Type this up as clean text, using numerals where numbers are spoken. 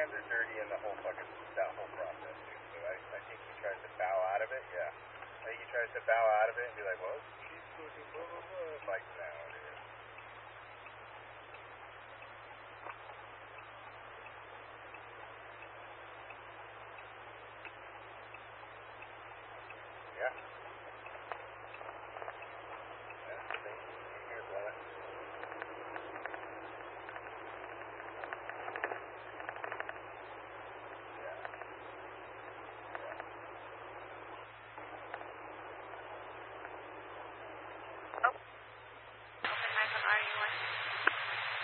hands are dirty in the whole fucking, that whole process, dude. So I think he tries to bow out of it, yeah. I think he tries to bow out of it and be like, well, she's fucking blah, blah, blah. Like, no, dude. Yeah.